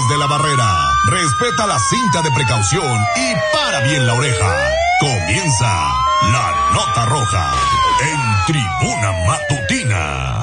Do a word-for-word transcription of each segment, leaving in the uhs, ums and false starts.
desde la barrera. Respeta la cinta de precaución y para bien la oreja. Comienza la Nota Roja en Tribuna Matutina.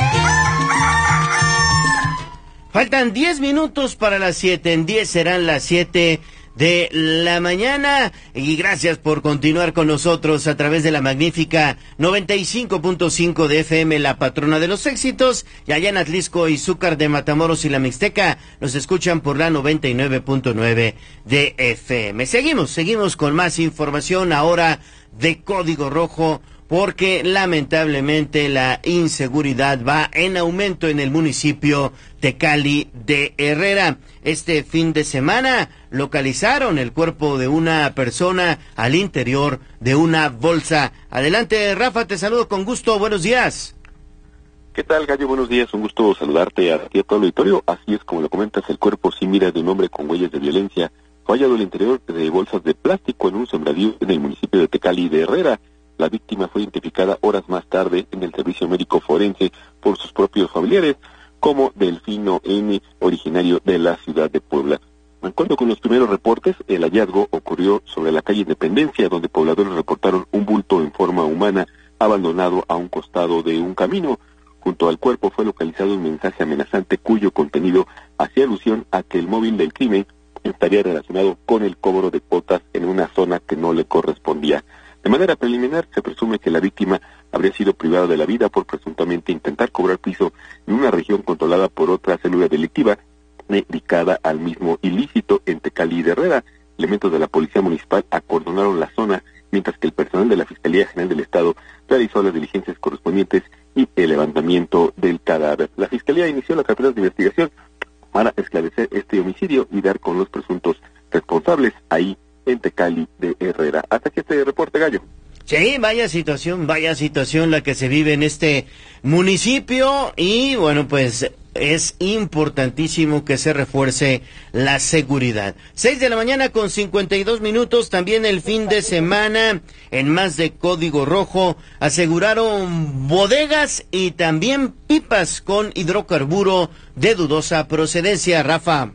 Faltan diez minutos para las siete, en diez serán las siete de la mañana, y gracias por continuar con nosotros a través de la magnífica noventa y cinco punto cinco de F M, la patrona de los éxitos, y allá en Atlisco, Izúcar de Matamoros y la Mixteca nos escuchan por la noventa y nueve punto nueve de F M. Seguimos, seguimos con más información ahora de Código Rojo, porque lamentablemente la inseguridad va en aumento en el municipio Tecali de Herrera. Este fin de semana localizaron el cuerpo de una persona al interior de una bolsa. Adelante, Rafa, te saludo con gusto, buenos días. ¿Qué tal, Gallo? Buenos días, un gusto saludarte a ti, a todo el auditorio. Así es como lo comentas, el cuerpo sin vida de un hombre con huellas de violencia fue hallado al interior de bolsas de plástico en un sembradío en el municipio de Tecali de Herrera. La víctima fue identificada horas más tarde en el servicio médico forense por sus propios familiares como Delfino N., originario de la ciudad de Puebla. De acuerdo con los primeros reportes, el hallazgo ocurrió sobre la calle Independencia, donde pobladores reportaron un bulto en forma humana abandonado a un costado de un camino. Junto al cuerpo fue localizado un mensaje amenazante cuyo contenido hacía alusión a que el móvil del crimen estaría relacionado con el cobro de cuotas en una zona que no le correspondía. De manera preliminar, se presume que la víctima habría sido privada de la vida por presuntamente intentar cobrar piso en una región controlada por otra célula delictiva dedicada al mismo ilícito en Tecali de Herrera. Elementos de la Policía Municipal acordonaron la zona, mientras que el personal de la Fiscalía General del Estado realizó las diligencias correspondientes y el levantamiento del cadáver. La Fiscalía inició las carpetas de investigación para esclarecer este homicidio y dar con los presuntos responsables ahí en Tecali de Herrera. Hasta aquí este reporte, Gallo. Sí, vaya situación, vaya situación la que se vive en este municipio, y bueno, pues es importantísimo que se refuerce la seguridad. Seis de la mañana con cincuenta y dos minutos, también el fin de semana, en más de Código Rojo, aseguraron bodegas y también pipas con hidrocarburo de dudosa procedencia, Rafa.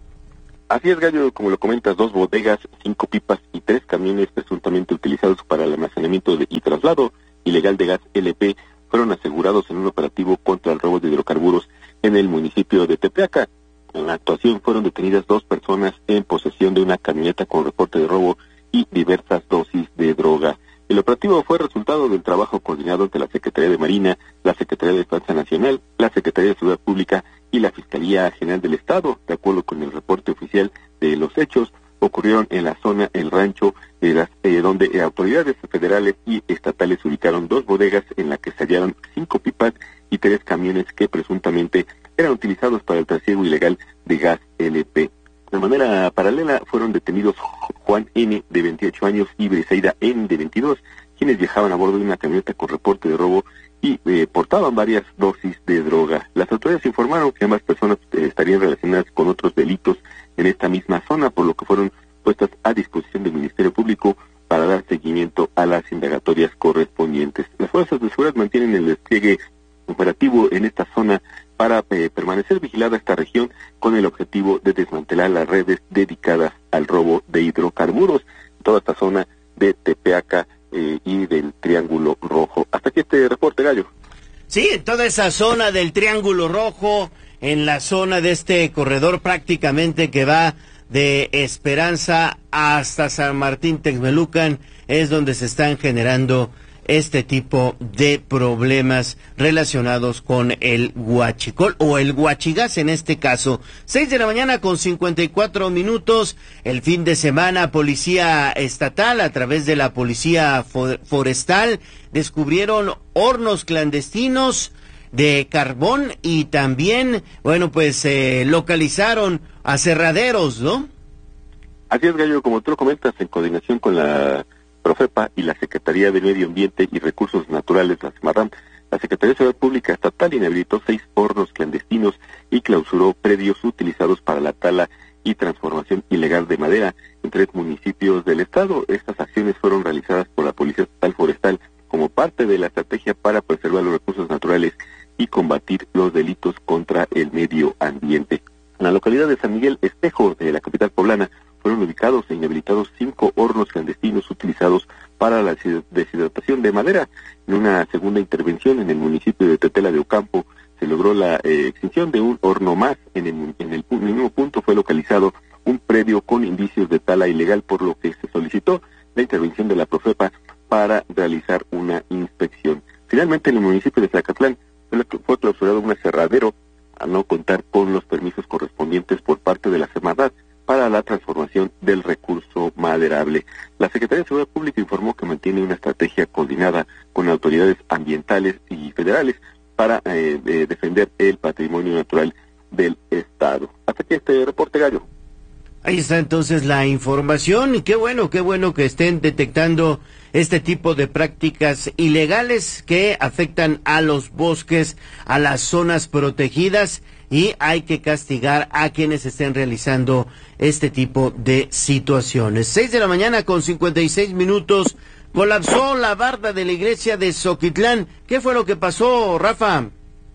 Así es, Gallo, como lo comentas, dos bodegas, cinco pipas y tres camiones presuntamente utilizados para el almacenamiento de, y traslado ilegal de gas L P fueron asegurados en un operativo contra el robo de hidrocarburos en el municipio de Tepeaca. En la actuación fueron detenidas dos personas en posesión de una camioneta con reporte de robo y diversas dosis de droga. El operativo fue resultado del trabajo coordinado entre la Secretaría de Marina, la Secretaría de Defensa Nacional, la Secretaría de Seguridad Pública y la Fiscalía General del Estado. De acuerdo con el reporte oficial de los hechos, ocurrieron en la zona El Rancho, de las, eh, donde eh, autoridades federales y estatales ubicaron dos bodegas en las que se hallaron cinco pipas y tres camiones que presuntamente eran utilizados para el trasiego ilegal de gas L P. De manera paralela fueron detenidos Juan N., de veintiocho años, y Briseida N., de veintidós, quienes viajaban a bordo de una camioneta con reporte de robo y eh, portaban varias dosis de droga. Las autoridades informaron que ambas personas eh, estarían relacionadas con otros delitos en esta misma zona, por lo que fueron puestas a disposición del Ministerio Público para dar seguimiento a las indagatorias correspondientes. Las fuerzas de seguridad mantienen el despliegue operativo en esta zona para eh, permanecer vigilada esta región con el objetivo de desmantelar las redes dedicadas al robo de hidrocarburos en toda esta zona de Tepeaca eh, y del Triángulo Rojo. Hasta aquí este reporte, Gallo. Sí, en toda esa zona del Triángulo Rojo, en la zona de este corredor prácticamente que va de Esperanza hasta San Martín Texmelucan, es donde se están generando este tipo de problemas relacionados con el huachicol o el huachigas en este caso. Seis de la mañana con cincuenta y cuatro minutos. El fin de semana, Policía Estatal a través de la Policía Forestal descubrieron hornos clandestinos de carbón y también, bueno, pues eh, localizaron aserraderos, ¿no? Así es, Gallo, como tú lo comentas, en coordinación con la Profepa y la Secretaría de Medio Ambiente y Recursos Naturales, la SEMARNAT, la Secretaría de Seguridad Pública Estatal inhabilitó seis hornos clandestinos y clausuró predios utilizados para la tala y transformación ilegal de madera en tres municipios del estado. Estas acciones fueron realizadas por la Policía Estatal Forestal como parte de la estrategia para preservar los recursos naturales y combatir los delitos contra el medio ambiente. En la localidad de San Miguel Espejo, de la capital poblana, fueron ubicados e inhabilitados cinco hornos clandestinos utilizados para la deshidratación de madera. En una segunda intervención en el municipio de Tetela de Ocampo, se logró la eh, extinción de un horno más. En el, en el, en el mismo punto fue localizado un predio con indicios de tala ilegal, por lo que se solicitó la intervención de la Profepa para realizar una inspección. Finalmente, en el municipio de Zacatlán fue clausurado un aserradero a no contar con los permisos correspondientes por parte de la Semarnat para la transformación del recurso maderable. La Secretaría de Seguridad Pública informó que mantiene una estrategia coordinada con autoridades ambientales y federales para eh, de defender el patrimonio natural del Estado. Hasta aquí este reporte, Gallo. Ahí está entonces la información, y qué bueno, qué bueno que estén detectando este tipo de prácticas ilegales que afectan a los bosques, a las zonas protegidas, y hay que castigar a quienes estén realizando este tipo de situaciones. Seis de la mañana con cincuenta y seis minutos, colapsó la barda de la iglesia de Zoquitlán. ¿Qué fue lo que pasó, Rafa?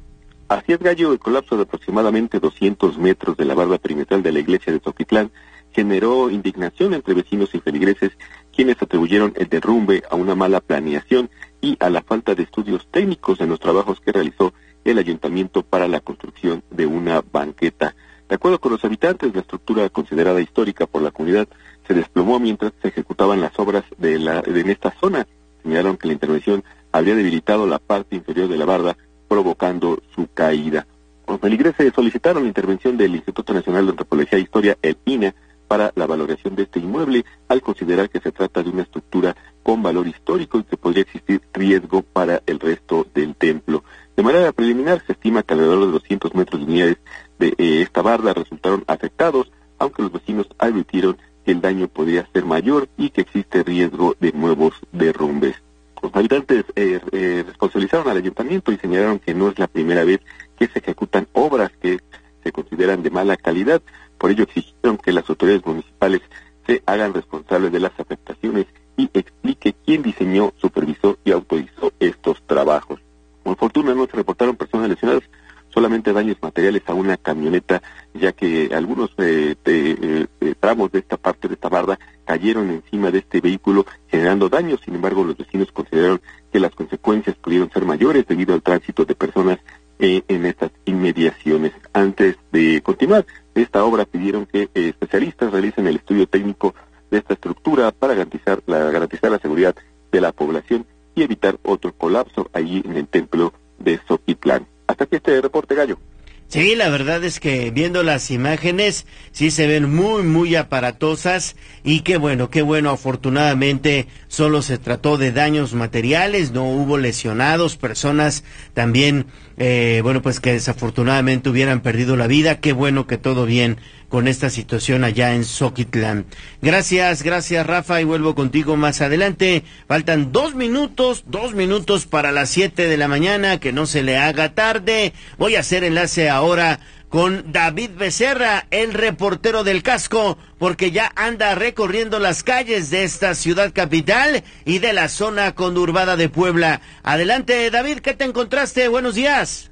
Así es, Gallo. El colapso de aproximadamente doscientos metros de la barda perimetral de la iglesia de Zoquitlán generó indignación entre vecinos y feligreses, quienes atribuyeron el derrumbe a una mala planeación y a la falta de estudios técnicos en los trabajos que realizó el ayuntamiento para la construcción de una banqueta. De acuerdo con los habitantes, la estructura considerada histórica por la comunidad se desplomó mientras se ejecutaban las obras de la de, en esta zona. Señalaron que la intervención habría debilitado la parte inferior de la barda, provocando su caída. Los feligreses solicitaron la intervención del Instituto Nacional de Antropología e Historia, el I N A, para la valoración de este inmueble, al considerar que se trata de una estructura con valor histórico y que podría existir riesgo para el resto del templo. De manera preliminar, se estima que alrededor de doscientos metros lineales de eh, esta barda resultaron afectados, aunque los vecinos advirtieron que el daño podría ser mayor y que existe riesgo de nuevos derrumbes. Los habitantes eh, eh, responsabilizaron al ayuntamiento y señalaron que no es la primera vez que se ejecutan obras que se consideran de mala calidad. Por ello exigieron que las autoridades municipales se hagan responsables de las afectaciones y explique quién diseñó, supervisó y autorizó estos trabajos. Por fortuna no se reportaron personas lesionadas, solamente daños materiales a una camioneta, ya que algunos eh, de, eh, tramos de esta parte de esta barda cayeron encima de este vehículo, generando daños. Sin embargo, los vecinos consideraron que las consecuencias pudieron ser mayores debido al tránsito de personas eh, en estas inmediaciones. Antes de continuar esta obra, pidieron que eh, especialistas realicen el estudio técnico de esta estructura para garantizar la, garantizar la seguridad de la población y evitar otro colapso allí en el templo de Zoquitlán. Hasta aquí este reporte, Gallo. Sí, la verdad es que viendo las imágenes sí se ven muy, muy aparatosas, y qué bueno, qué bueno, afortunadamente solo se trató de daños materiales, no hubo lesionados, personas también, eh, bueno, pues que desafortunadamente hubieran perdido la vida. Qué bueno que todo bien con esta situación allá en Zoquitlán. Gracias, gracias Rafa, y vuelvo contigo más adelante. Faltan dos minutos, dos minutos para las siete de la mañana, que no se le haga tarde. Voy a hacer enlace ahora con David Becerra, el reportero del casco, porque ya anda recorriendo las calles de esta ciudad capital y de la zona conurbada de Puebla. Adelante, David, ¿qué te encontraste? Buenos días.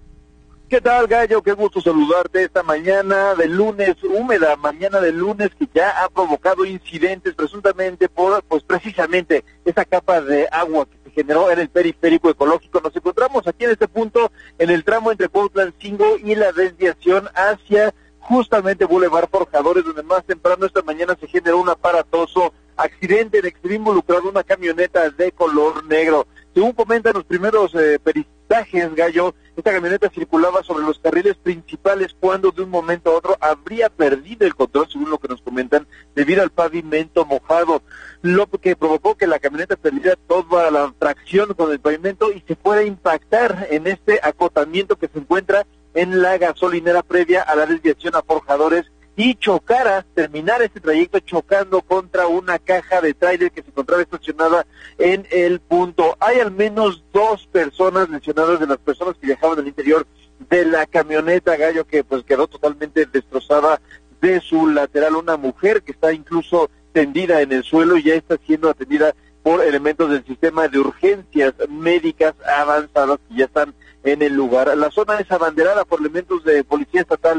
¿Qué tal, Gallo? Qué gusto saludarte esta mañana de lunes, húmeda, mañana de lunes que ya ha provocado incidentes presuntamente por, pues precisamente, esa capa de agua que se generó en el periférico ecológico. Nos encontramos aquí en este punto, en el tramo entre Cuautlancingo y la desviación hacia justamente Boulevard Forjadores, donde más temprano esta mañana se generó un aparatoso accidente en el que se vio involucrado una camioneta de color negro. Según comentan los primeros eh, peritajes, Gallo, esta camioneta circulaba sobre los carriles principales cuando de un momento a otro habría perdido el control, según lo que nos comentan, debido al pavimento mojado, lo que provocó que la camioneta perdiera toda la tracción con el pavimento y se fuera a impactar en este acotamiento que se encuentra en la gasolinera previa a la desviación a Forjadores, y chocara, terminar este trayecto chocando contra una caja de tráiler que se encontraba estacionada en el punto. Hay al menos dos personas lesionadas de las personas que viajaban al interior de la camioneta, Gallo, que pues quedó totalmente destrozada de su lateral. Una mujer que está incluso tendida en el suelo y ya está siendo atendida por elementos del sistema de urgencias médicas avanzadas que ya están en el lugar. La zona es abanderada por elementos de Policía Estatal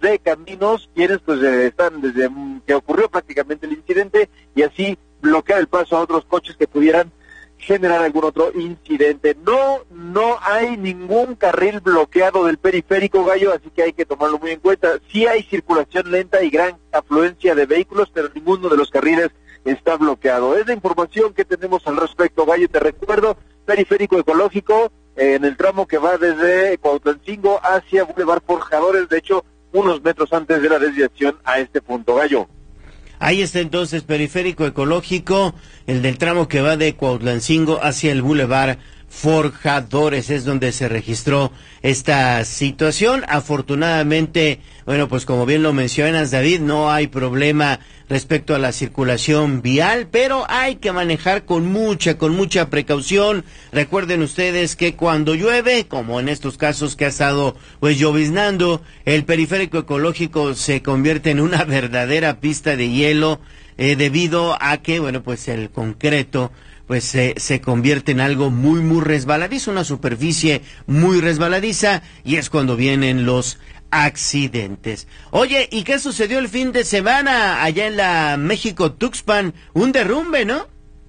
de Caminos, quienes pues eh, están desde que ocurrió prácticamente el incidente y así bloquear el paso a otros coches que pudieran generar algún otro incidente. No, no hay ningún carril bloqueado del periférico, Gallo, así que hay que tomarlo muy en cuenta. Sí hay circulación lenta y gran afluencia de vehículos, pero ninguno de los carriles está bloqueado. Es la información que tenemos al respecto, Gallo. Te recuerdo, periférico ecológico, eh, en el tramo que va desde Cuautlancingo hacia Boulevard Forjadores, de hecho, unos metros antes de la desviación a este punto, Gallo. Ahí está entonces periférico ecológico, el del tramo que va de Cuautlancingo hacia el Boulevard Forjadores, es donde se registró esta situación. Afortunadamente, bueno, pues como bien lo mencionas, David, no hay problema respecto a la circulación vial, pero hay que manejar con mucha, con mucha precaución. Recuerden ustedes que cuando llueve, como en estos casos que ha estado pues lloviznando, el periférico ecológico se convierte en una verdadera pista de hielo, eh, debido a que, bueno, pues el concreto pues se, se convierte en algo muy, muy resbaladizo, una superficie muy resbaladiza, y es cuando vienen los accidentes. Oye, ¿y qué sucedió el fin de semana allá en la México Tuxpan? Un derrumbe, ¿no?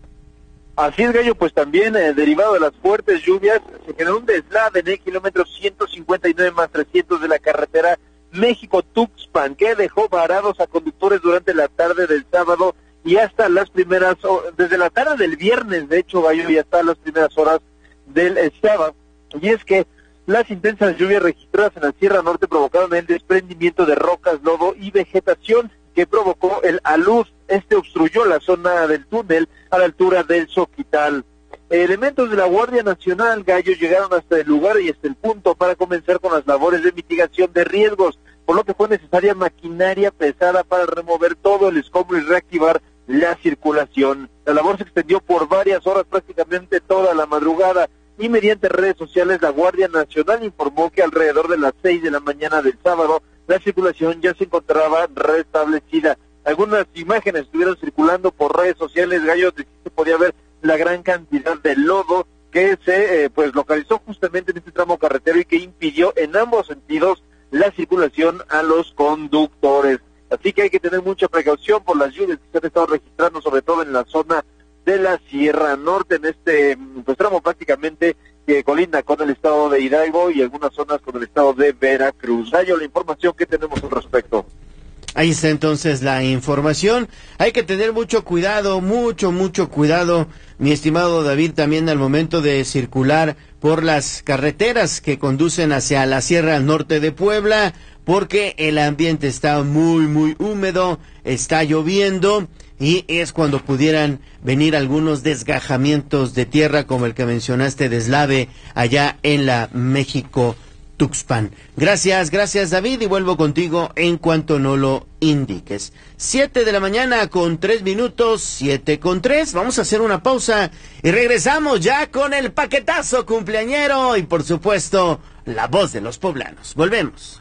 Así es, Gallo, pues también eh, derivado de las fuertes lluvias, se generó un deslave en el kilómetro ciento cincuenta y nueve más trescientos de la carretera México-Tuxpan, que dejó varados a conductores durante la tarde del sábado y hasta las primeras, desde la tarde del viernes, de hecho, Gallo, y hasta las primeras horas del sábado. Y es que las intensas lluvias registradas en la Sierra Norte provocaron el desprendimiento de rocas, lodo y vegetación que provocó el alud. Este obstruyó la zona del túnel a la altura del Soquital. Elementos de la Guardia Nacional, Gallo, llegaron hasta el lugar y hasta el punto para comenzar con las labores de mitigación de riesgos, por lo que fue necesaria maquinaria pesada para remover todo el escombro y reactivar la circulación. La labor se extendió por varias horas, prácticamente toda la madrugada, y mediante redes sociales la Guardia Nacional informó que alrededor de las seis de la mañana del sábado la circulación ya se encontraba restablecida. Algunas imágenes estuvieron circulando por redes sociales, Gallo, de que se podía ver la gran cantidad de lodo que se eh, pues localizó justamente en este tramo carretero y que impidió en ambos sentidos la circulación a los conductores. Así que hay que tener mucha precaución por las lluvias que se han estado registrando, sobre todo en la zona de la Sierra Norte, en este pues, tramo prácticamente que colinda con el estado de Hidalgo y algunas zonas con el estado de Veracruz. Hay la información que tenemos al respecto. Ahí está entonces la información. Hay que tener mucho cuidado, mucho, mucho cuidado, mi estimado David, también al momento de circular por las carreteras que conducen hacia la Sierra Norte de Puebla, porque el ambiente está muy, muy húmedo, está lloviendo, y es cuando pudieran venir algunos desgajamientos de tierra, como el que mencionaste, deslave allá en la México Tuxpan. Gracias, gracias David, y vuelvo contigo en cuanto no lo indiques. Siete de la mañana con tres minutos, siete con tres. Vamos a hacer una pausa y regresamos ya con el paquetazo cumpleañero y por supuesto la voz de los poblanos. Volvemos.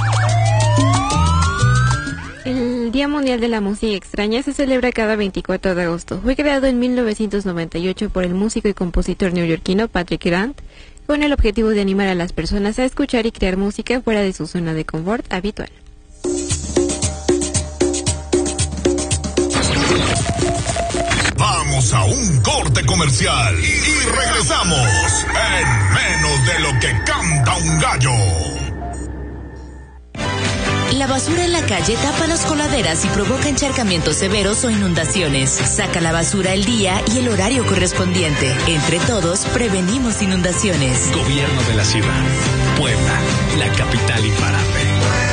El Día Mundial de la Música Extraña se celebra cada veinticuatro de agosto. Fue creado en mil novecientos noventa y ocho por el músico y compositor neoyorquino Patrick Grant, con el objetivo de animar a las personas a escuchar y crear música fuera de su zona de confort habitual. Vamos a un corte comercial y, y regresamos en menos de lo que canta un gallo. La basura en la calle tapa las coladeras y provoca encharcamientos severos o inundaciones. Saca la basura el día y el horario correspondiente. Entre todos, prevenimos inundaciones. Gobierno de la ciudad. Puebla, la capital imparable.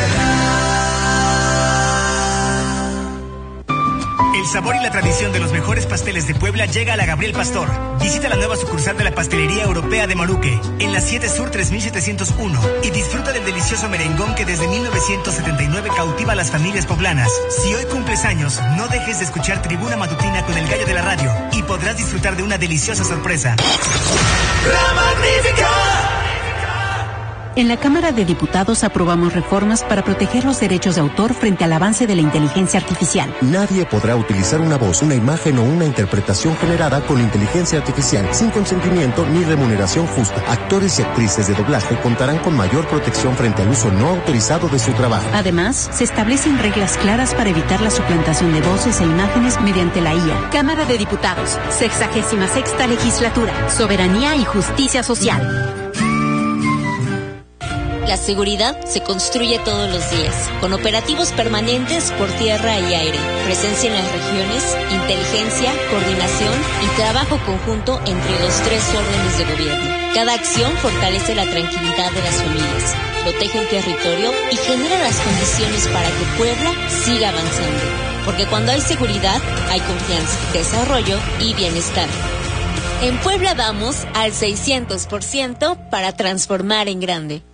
El sabor y la tradición de los mejores pasteles de Puebla llega a la Gabriel Pastor. Visita la nueva sucursal de la Pastelería Europea de Maruque, en la siete Sur tres mil setecientos uno, y disfruta del delicioso merengón que desde mil novecientos setenta y nueve cautiva a las familias poblanas. Si hoy cumples años, no dejes de escuchar Tribuna Matutina con el gallo de la radio y podrás disfrutar de una deliciosa sorpresa. La Magnífica. En la Cámara de Diputados aprobamos reformas para proteger los derechos de autor frente al avance de la inteligencia artificial. Nadie podrá utilizar una voz, una imagen o una interpretación generada con inteligencia artificial sin consentimiento ni remuneración justa. Actores y actrices de doblaje contarán con mayor protección frente al uso no autorizado de su trabajo. Además, se establecen reglas claras para evitar la suplantación de voces e imágenes mediante la I A. Cámara de Diputados, sexagésima sexta legislatura, soberanía y justicia social. La seguridad se construye todos los días, con operativos permanentes por tierra y aire, presencia en las regiones, inteligencia, coordinación y trabajo conjunto entre los tres órdenes de gobierno. Cada acción fortalece la tranquilidad de las familias, protege el territorio y genera las condiciones para que Puebla siga avanzando. Porque cuando hay seguridad, hay confianza, desarrollo y bienestar. En Puebla vamos al seiscientos por ciento para transformar en grande.